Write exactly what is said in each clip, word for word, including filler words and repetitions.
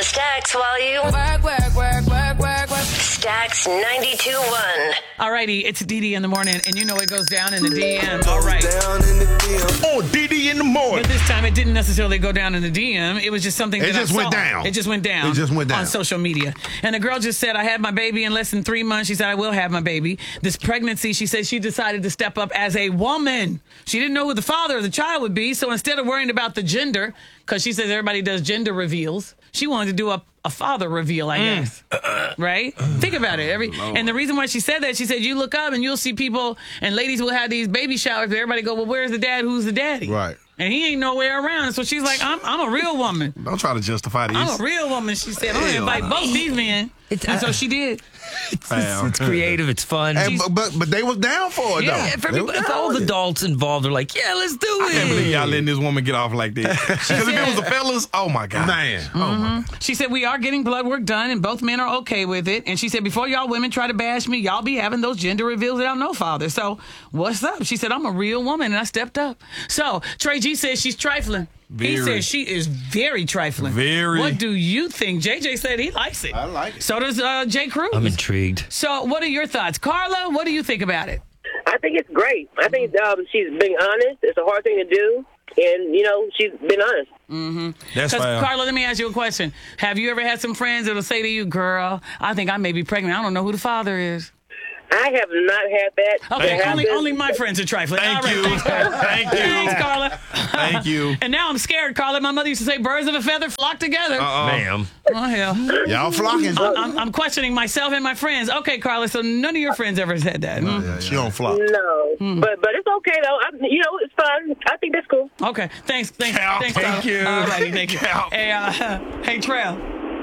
Stacks while you Work, work, work, work, work, work. Stacks ninety-two point one. Alrighty, it's D D in the morning, and you know it goes down in the D M. All right. Down in the D M. Oh, D D in the morning. But this time it didn't necessarily go down in the D M. It was just something It that just I went saw. down. It just went down. It just went down. On social media. And the girl just said, I had my baby in less than three months. She said, I will have my baby. This pregnancy, she said she decided to step up as a woman. She didn't know who the father of the child would be. So instead of worrying about the gender, because she says everybody does gender reveals, she wanted to do a, a father reveal, I Mm. guess. Right? Think about it. Every And the reason why she said that, she said, you look up and you'll see people, and ladies will have these baby showers, but everybody go, well, where's the dad? Who's the daddy? Right. And he ain't nowhere around. So she's like, I'm I'm a real woman. Don't try to justify this. I'm a real woman, she said. I'm going to invite both these men. It's- And so she did. Fam. It's creative. It's fun. Hey, but, but but they was down for it, Yeah, though. For They me, was if down all with the it. adults involved are like, yeah, let's do it. I can't believe y'all letting this woman get off like this. Because if it was the fellas, oh my God. Man. Oh my God. She said, we are getting blood work done, and both men are okay with it. And she said, before y'all women try to bash me, y'all be having those gender reveals without no father. So what's up? She said, I'm a real woman, and I stepped up. So Trey G says she's trifling. He Very. says she is very trifling. Very. What do you think? J J said he likes it. I like it. So does uh, Jay Cruz. I'm intrigued. So what are your thoughts? Carla, what do you think about it? I think it's great. I think um, she's being honest. It's a hard thing to do. And, you know, she's been honest. That's Because, fine. Carla, let me ask you a question. Have you ever had some friends that'll say to you, girl, I think I may be pregnant. I don't know who the father is. I have not had that. Okay, That only, happens. only my friends are trifling. Thank All right, you. Thanks, Carla. Thank you. Thanks, Carla. Thank you. And now I'm scared, Carla. My mother used to say birds of a feather flock together. Uh-uh. Ma'am. Oh, hell. Y'all flocking. I'm, I'm questioning myself and my friends. Okay, Carla, so none of your friends ever said that. Hmm? Yeah, she don't flock. No. Hmm. But but it's okay, though. I, you know, it's fine. I think that's cool. Okay, thanks. Thanks, Cal, thanks thank Carla. you. All righty, thank you. Cal. Hey, uh, hey, Trail.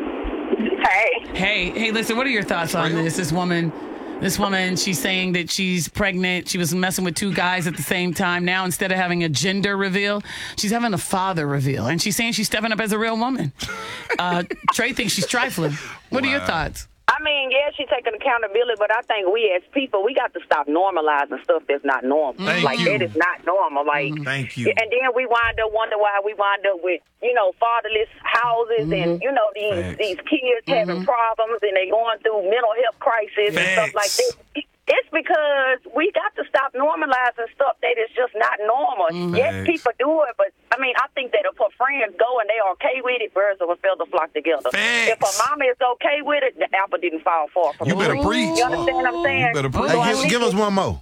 Hey. Hey, hey, listen, what are your thoughts on this? This woman, this woman, she's saying that she's pregnant. She was messing with two guys at the same time. Now, instead of having a gender reveal, she's having a father reveal. And she's saying she's stepping up as a real woman. Uh, Trey thinks she's trifling. What are your thoughts? I mean, yeah, she's taking accountability, but I think we as people, we got to stop normalizing stuff that's not normal. Thank like, you. that is not normal. Like, Thank you. And then we wind up wondering why we wind up with, you know, fatherless houses and, you know, these Facts. these kids having problems and they going through mental health crisis and stuff like Facts. that. It's because we got to stop normalizing stuff that is just not normal. Yes, Facts. people do it, but, I mean, I think that if her friends go and they are okay with it, birds of a feather flock together. Facts. If her mama is okay with it, the apple didn't fall far from You the better tree. preach. You understand what I'm saying? You better preach. So I Hey, give, think give us one more.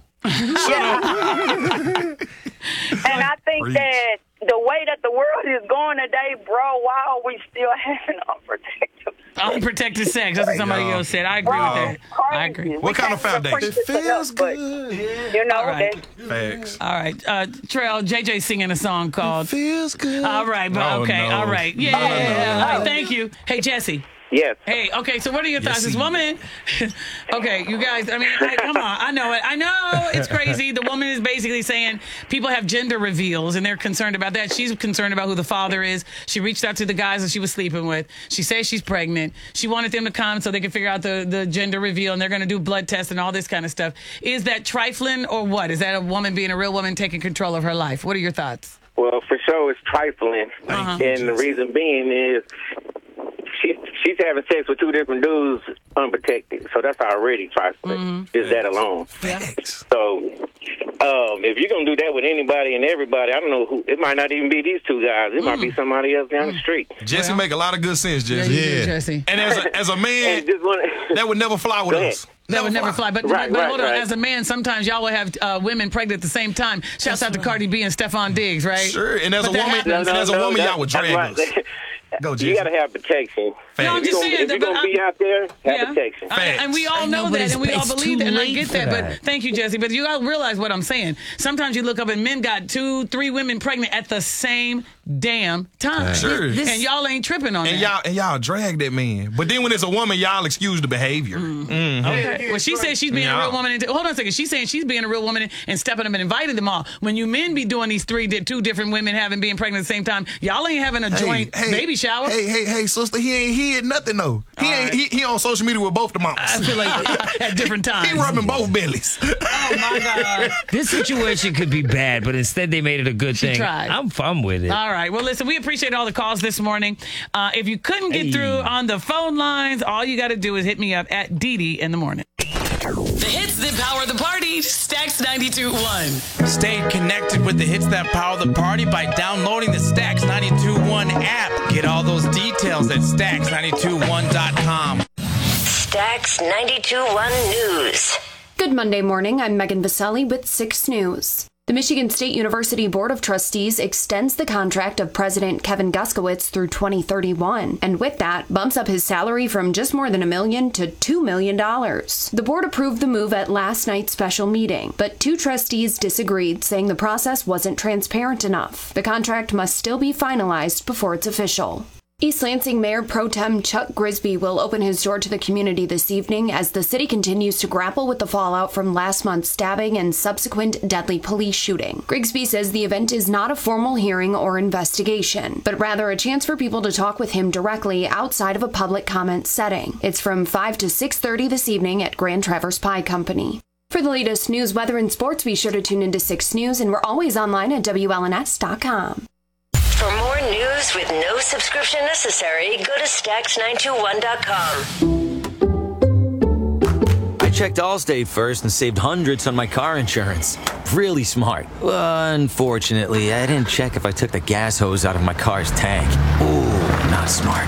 And I think Preach. that the way that the world is going today, bro, why are we still having unprotected Unprotected sex. That's what somebody else said. I agree with that. I agree. What kind of foundation? It feels good. You know, All right. that- Facts. All right. Uh, Trail, J J singing a song called. Feels good. All right, but Oh, okay. no. All right. Yeah. No, no, no. All right, thank you. Hey, Jesse. Yes. Hey, okay, so what are your thoughts? Yes, This he- woman, okay, you guys, I mean, I, come on, I know it. I know it's crazy. The woman is basically saying people have gender reveals and they're concerned about that. She's concerned about who the father is. She reached out to the guys that she was sleeping with. She says she's pregnant. She wanted them to come so they could figure out the, the gender reveal, and they're going to do blood tests and all this kind of stuff. Is that trifling or what? Is that a woman being a real woman taking control of her life? What are your thoughts? Well, for sure, it's trifling. Uh-huh. And the reason being is she, she's having sex with two different dudes unprotected. So that's already trifling, Mm-hmm. is that alone. Facts. So um, if you're going to do that with anybody and everybody, I don't know who, it might not even be these two guys. It might be somebody else down the street. Jesse make a lot of good sense, Yeah, Jesse. you do, Yeah. Jesse. And as a, as a man, And just wanna, that would never fly with Go ahead. us. That would never fly. But, Right, but right, hold on. right. As a man, sometimes y'all will have uh, women pregnant at the same time. Shouts out to Cardi B and Stephon Diggs, right? Sure. And as But a that woman, happens. and as a woman, that- y'all would that's drag right. us. Go, Jesse. You got to have protection. Facts. No, I'm If just you're saying that, going but to be I- out there, have Yeah. protection. I- and we all I know, know, but that, it's- and we all it's believe too that, and I late get for that. that. But thank you, Jesse. But you got to realize what I'm saying. Sometimes you look up and men got two, three women pregnant at the same damn time. Sure. And y'all ain't tripping on And that. y'all and y'all drag that man. But then when it's a woman, y'all excuse the behavior. Mhm. Okay. Well, she says she's being Yeah. a real woman. And hold on a second. She's saying she's being a real woman and, and stepping up and inviting them all. When you men be doing these three, di- two different women having being pregnant at the same time, y'all ain't having a joint hey. baby shower. shower? Hey, hey, hey, sister, he ain't hid nothing though. He All ain't right. he, he on social media with both the moms. I feel like at different times. He rubbing both bellies. Oh my God. This situation could be bad, but instead they made it a good She thing. tried. I'm fun with it. All right. Well, listen, we appreciate all the calls this morning. Uh, if you couldn't get Hey. through on the phone lines, all you got to do is hit me up at Dee Dee in the morning. The hits that power the party. Stacks ninety-two point one. Stay connected with the hits that power the party by downloading the Stacks ninety-two point one app. Get all those details at stacks ninety-two one dot com. Stacks ninety-two point one News. Good Monday morning. I'm Megan Vaselli with six News. The Michigan State University Board of Trustees extends the contract of President Kevin Guskowitz through twenty thirty-one, and with that, bumps up his salary from just more than a million to two million dollars. The board approved the move at last night's special meeting, but two trustees disagreed, saying the process wasn't transparent enough. The contract must still be finalized before it's official. East Lansing Mayor Pro Tem Chuck Grisby will open his door to the community this evening as the city continues to grapple with the fallout from last month's stabbing and subsequent deadly police shooting. Grigsby says the event is not a formal hearing or investigation, but rather a chance for people to talk with him directly outside of a public comment setting. It's from five to six thirty this evening at Grand Traverse Pie Company. For the latest news, weather, and sports, be sure to tune into six News, and we're always online at W L N S dot com. For more news with no subscription necessary, go to stacks nine two one dot com. I checked Allstate first and saved hundreds on my car insurance. Really smart. Unfortunately, I didn't check if I took the gas hose out of my car's tank. Ooh, not smart.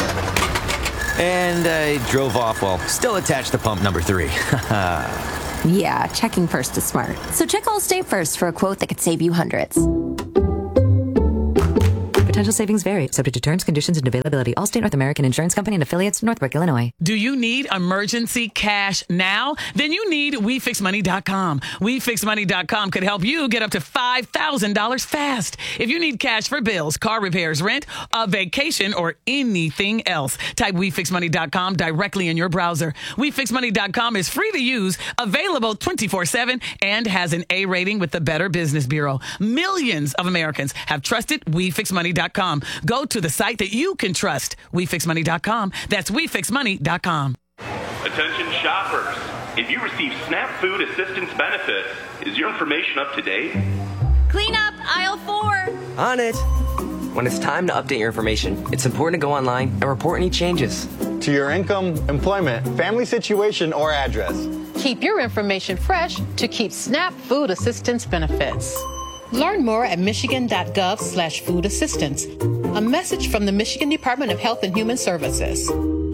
And I drove off while still attached to pump number three. Yeah, checking first is smart. So check Allstate first for a quote that could save you hundreds. Potential savings vary, subject to terms, conditions, and availability. Allstate North American Insurance Company and affiliates, Northbrook, Illinois. Do you need emergency cash now? Then you need we fix money dot com. we fix money dot com could help you get up to five thousand dollars fast. If you need cash for bills, car repairs, rent, a vacation, or anything else, type we fix money dot com directly in your browser. we fix money dot com is free to use, available twenty-four seven, and has an A rating with the Better Business Bureau. Millions of Americans have trusted we fix money dot com. Go to the site that you can trust, we fix money dot com. That's we fix money dot com. Attention shoppers. If you receive SNAP food assistance benefits, is your information up to date? Clean up aisle four. On it. When it's time to update your information, it's important to go online and report any changes. To your income, employment, family situation, or address. Keep your information fresh to keep SNAP food assistance benefits. Learn more at michigan dot gov slash food assistance. A message from the Michigan Department of Health and Human Services.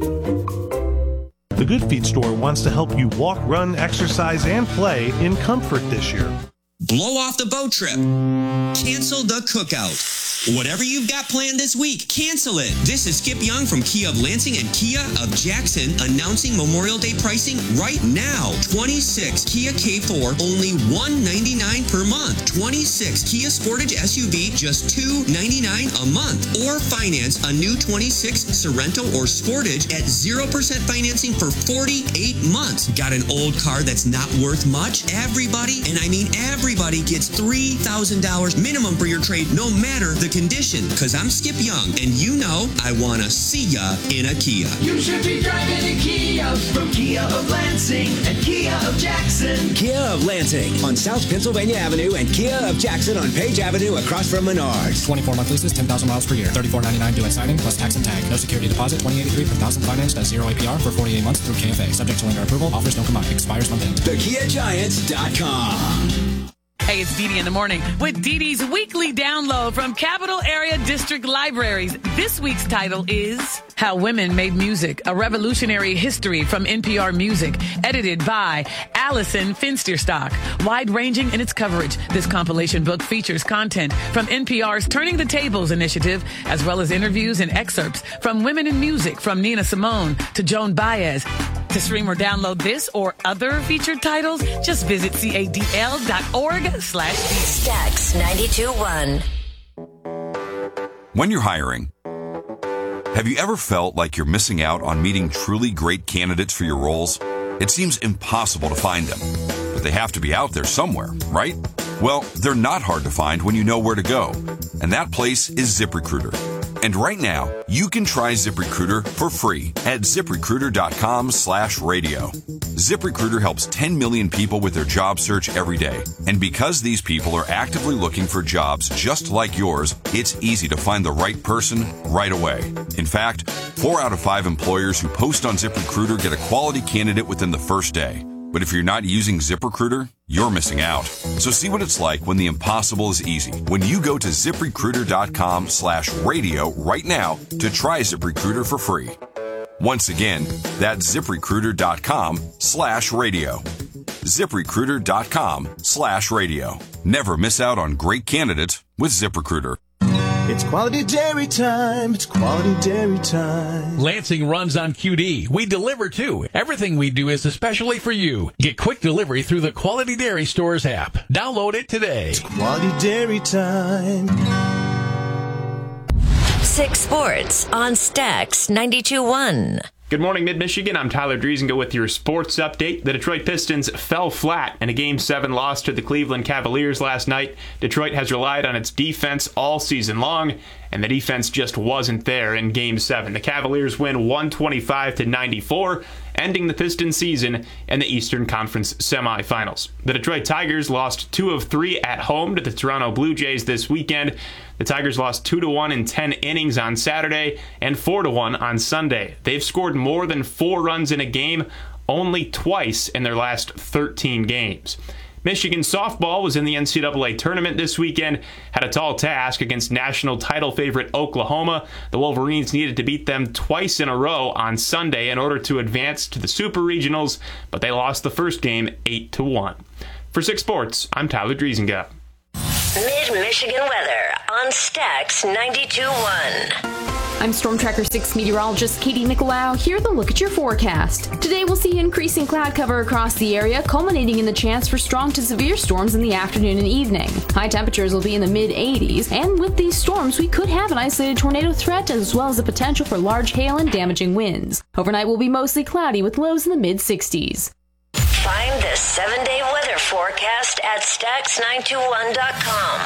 The Good Feet store wants to help you walk, run, exercise, and play in comfort this year. Blow off the boat trip. Cancel the cookout. Whatever you've got planned this week, cancel it. This is Skip Young from Kia of Lansing and Kia of Jackson announcing Memorial Day pricing right now. twenty-six Kia K four, only one ninety-nine per month. twenty-six Kia Sportage S U V, just two ninety-nine a month. Or finance a new twenty-six Sorento or Sportage at zero percent financing for forty-eight months. Got an old car that's not worth much? Everybody, and I mean everybody, gets three thousand dollars minimum for your trade, no matter the condition. Cause I'm Skip Young, and you know I wanna see ya in a Kia. You should be driving a Kia from Kia of Lansing and Kia of Jackson. Kia of Lansing on South Pennsylvania Avenue and Kia of Jackson on Page Avenue across from Menards. twenty-four month leases, ten thousand miles per year. thirty-four ninety-nine due at signing plus tax and tag. No security deposit. twenty eighty-three per thousand financed at zero A P R for forty-eight months through K F A. Subject to lender approval. Offers don't combine. Expires month end. the kia giants dot com. Hey, it's Dee Dee in the morning with Dee Dee's weekly download from Capital Area District Libraries. This week's title is How Women Made Music, a Revolutionary History from N P R Music, edited by Allison Finsterstock. Wide-ranging in its coverage, this compilation book features content from N P R's Turning the Tables initiative, as well as interviews and excerpts from women in music, from Nina Simone to Joan Baez. To stream or download this or other featured titles, just visit cadl.org slash Stacks ninety-two point one. When you're hiring, have you ever felt like you're missing out on meeting truly great candidates for your roles? It seems impossible to find them, but they have to be out there somewhere, right? Well, they're not hard to find when you know where to go, and that place is ZipRecruiter. And right now, you can try ZipRecruiter for free at ZipRecruiter.com slash radio. ZipRecruiter helps ten million people with their job search every day. And because these people are actively looking for jobs just like yours, it's easy to find the right person right away. In fact, four out of five employers who post on ZipRecruiter get a quality candidate within the first day. But if you're not using ZipRecruiter, you're missing out. So see what it's like when the impossible is easy. When you go to ZipRecruiter.com slash radio right now to try ZipRecruiter for free. Once again, that's ZipRecruiter.com slash radio. ZipRecruiter.com slash radio. Never miss out on great candidates with ZipRecruiter. It's quality dairy time. It's quality dairy time. Lansing runs on Q D. We deliver too. Everything we do is especially for you. Get quick delivery through the Quality Dairy Stores app. Download it today. It's quality dairy time. Six Sports on Stax ninety-two point one. Good morning, Mid-Michigan. I'm Tyler Driesinger with your sports update. The Detroit Pistons fell flat in a Game seven loss to the Cleveland Cavaliers last night. Detroit has relied on its defense all season long, and the defense just wasn't there in Game seven. The Cavaliers win one twenty-five to ninety-four, ending the Pistons season in the Eastern Conference semifinals. The Detroit Tigers lost two of three at home to the Toronto Blue Jays this weekend. The Tigers lost two to one in ten innings on Saturday and four to one on Sunday. They've scored more than four runs in a game only twice in their last thirteen games. Michigan softball was in the N C double A tournament this weekend, had a tall task against national title favorite Oklahoma. The Wolverines needed to beat them twice in a row on Sunday in order to advance to the Super Regionals, but they lost the first game eight to one. For Six Sports, I'm Tyler Driesinger. Mid-Michigan weather on Stax ninety-two point one. I'm Storm Tracker six meteorologist Katie Nicolau. Here to look at your forecast. Today we'll see increasing cloud cover across the area, culminating in the chance for strong to severe storms in the afternoon and evening. High temperatures will be in the mid eighties, and with these storms we could have an isolated tornado threat as well as the potential for large hail and damaging winds. Overnight will be mostly cloudy with lows in the mid sixties. Find the seven-day weather forecast at Stax nine two one dot com.